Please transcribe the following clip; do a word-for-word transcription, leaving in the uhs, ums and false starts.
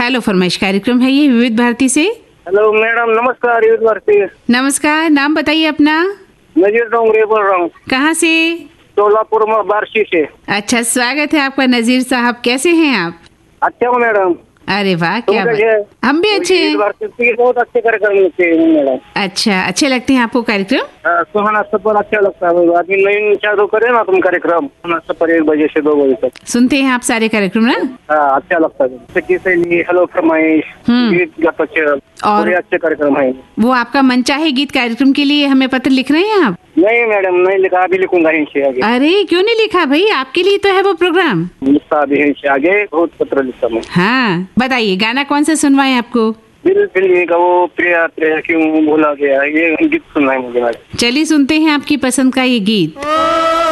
Hello फरमाइश कार्यक्रम है ये विविध भारती से। हेलो मैडम, नमस्कार। विविध भारती। नमस्कार, नाम बताइए अपना। नजीर डोंगरे बोल रहा हूँ। कहाँ से? सोलापुर में बारसी से। अच्छा, स्वागत है आपका नजीर साहब। कैसे हैं आप? अच्छा हूँ मैडम। अरे वाह, क्या तुम कैसे? बात। हम भी अच्छे हैं। बहुत अच्छे कार्यक्रम लगते हैं मैडम। अच्छा, अच्छे लगते हैं आपको कार्यक्रम? हाँ, सुहाना सफर अच्छा लगता है। आदमी नई चालू करे ना तुम कार्यक्रम, सुहाना सफर एक बजे से दो बजे तक सुनते हैं आप सारे कार्यक्रम ना? हाँ, अच्छा लगता है। सखी सहेली, हेलो फरमाइश, हम्म। गीत गपशप, और- बड़े अच्छे कार्यक्रम है। वो आपका मनचाहे गीत कार्यक्रम के लिए हमें पत्र लिख रहे हैं आप? नहीं मैडम, नहीं लिखा, अभी लिखूंगा इनसे आगे। अरे क्यों नहीं लिखा भाई, आपके लिए तो है वो प्रोग्राम। लिखता अभी इनसे आगे, बहुत पत्र लिखता मैं। हाँ, बताइए गाना कौन सा सुनवाएं आपको? दिल फिल्मी का वो प्रिया प्रिया क्यों भूला गया, ये गीत सुनना है मुझे मैडम। चलिए सुनते हैं आपकी पसंद का ये गीत।